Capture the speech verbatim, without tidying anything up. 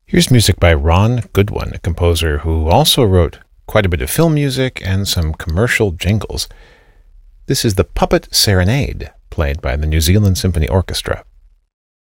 Here's music by Ron Goodwin, a composer who also wrote quite a bit of film music and some commercial jingles. This is the Puppet Serenade, played by the New Zealand Symphony Orchestra.